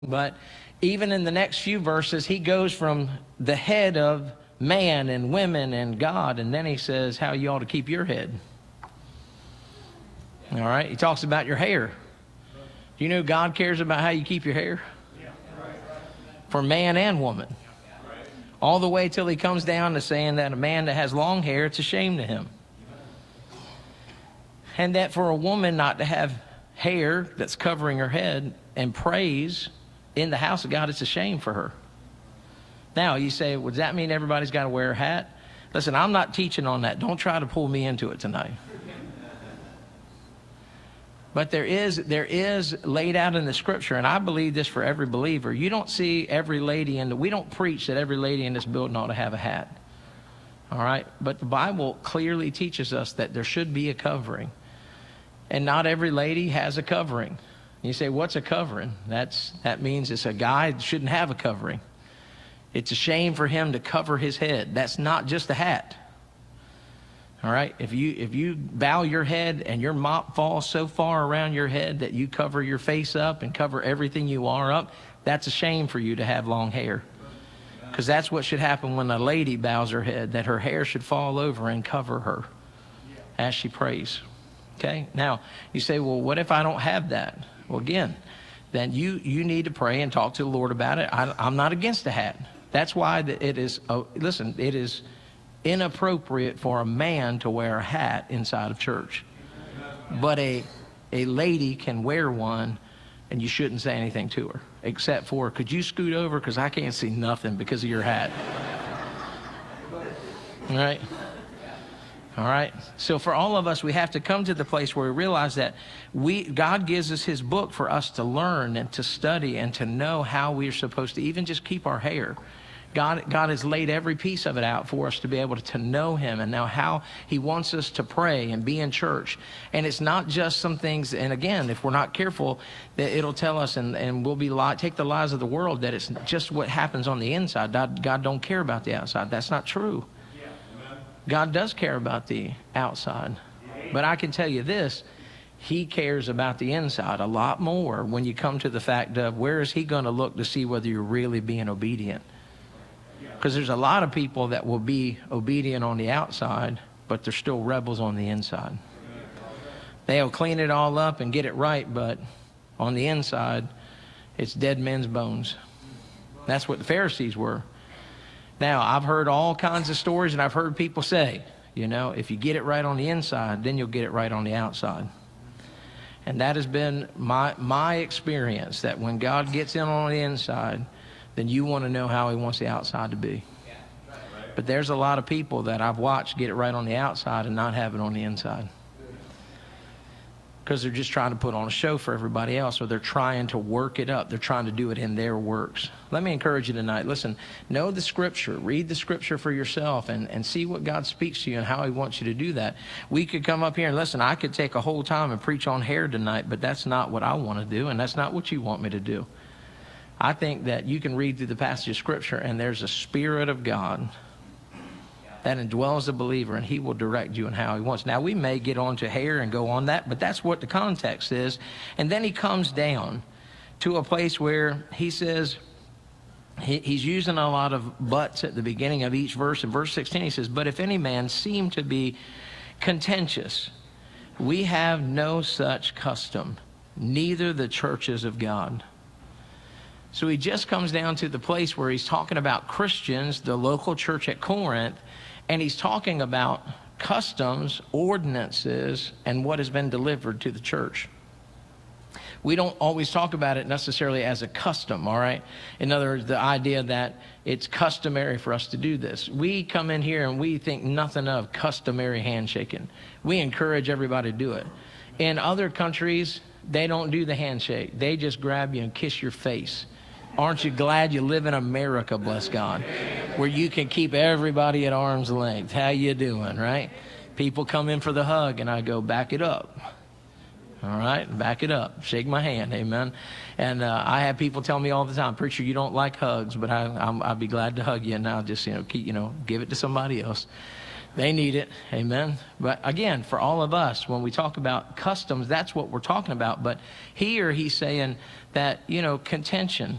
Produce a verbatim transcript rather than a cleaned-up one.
But even in the next few verses, he goes from the head of man and women and God, and then he says how you ought to keep your head. All right? He talks about your hair. Do you know God cares about how you keep your hair? For man and woman. All the way till he comes down to saying that a man that has long hair, it's a shame to him. And that for a woman not to have hair that's covering her head and praise in the house of God, it's a shame for her. Now, you say, well, does that mean everybody's got to wear a hat? Listen, I'm not teaching on that. Don't try to pull me into it tonight. But there is, there is laid out in the scripture, and I believe this for every believer. You don't see every lady in the, we don't preach that every lady in this building ought to have a hat. All right? But the Bible clearly teaches us that there should be a covering. And not every lady has a covering. You say, what's a covering? That's, that means it's a guy that shouldn't have a covering. It's a shame for him to cover his head. That's not just a hat. All right? If you, if you bow your head and your mop falls so far around your head that you cover your face up and cover everything you are up, that's a shame for you to have long hair. Because that's what should happen when a lady bows her head, that her hair should fall over and cover her as she prays. Okay? Now, you say, well, what if I don't have that? Well, again, then you, you need to pray and talk to the Lord about it. I, I'm not against a hat. That's why it is, uh, listen, it is inappropriate for a man to wear a hat inside of church. But a, a lady can wear one, and you shouldn't say anything to her, except for, could you scoot over? Because I can't see nothing because of your hat. All right? All right. So for all of us, we have to come to the place where we realize that we, God gives us his book for us to learn and to study and to know how we're supposed to even just keep our hair. God, God has laid every piece of it out for us to be able to, to know him and know how he wants us to pray and be in church. And it's not just some things, and again, if we're not careful, that it'll tell us and, and we'll be lie, take the lies of the world that it's just what happens on the inside. God, God don't care about the outside. That's not true. God does care about the outside. But I can tell you this, he cares about the inside a lot more when you come to the fact of where is he going to look to see whether you're really being obedient. Because there's a lot of people that will be obedient on the outside, but they're still rebels on the inside. They'll clean it all up and get it right, but on the inside, it's dead men's bones. That's what the Pharisees were. Now, I've heard all kinds of stories, and I've heard people say, you know, if you get it right on the inside, then you'll get it right on the outside. And that has been my my experience, that when God gets in on the inside, then you want to know how he wants the outside to be. But there's a lot of people that I've watched get it right on the outside and not have it on the inside. Because they're just trying to put on a show for everybody else, or they're trying to work it up. They're trying to do it in their works. Let me encourage you tonight. Listen, know the scripture. Read the scripture for yourself and, and see what God speaks to you and how he wants you to do that. We could come up here and listen, I could take a whole time and preach on hair tonight, but that's not what I want to do, and that's not what you want me to do. I think that you can read through the passage of scripture and there's a Spirit of God that indwells the believer, and he will direct you in how he wants. Now, we may get on to hair and go on that, but that's what the context is. And then he comes down to a place where he says, he, he's using a lot of buts at the beginning of each verse. In verse sixteen, he says, but if any man seem to be contentious, we have no such custom, neither the churches of God. So he just comes down to the place where he's talking about Christians, the local church at Corinth, and he's talking about customs, ordinances, and what has been delivered to the church. We don't always talk about it necessarily as a custom, all right? In other words, the idea that it's customary for us to do this. We come in here and we think nothing of customary handshaking. We encourage everybody to do it. In other countries, they don't do the handshake. They just grab you and kiss your face. Aren't you glad you live in America, bless God, where you can keep everybody at arm's length? How you doing, right? People come in for the hug, and I go, back it up. All right, back it up. Shake my hand, amen. And uh, I have people tell me all the time, preacher, you don't like hugs, but I, I'm, I'd be glad to hug you, and I'll just, you know, keep, you know, give it to somebody else. They need it. Amen. But again, for all of us, when we talk about customs, that's what we're talking about. But here he's saying that, you know, contention,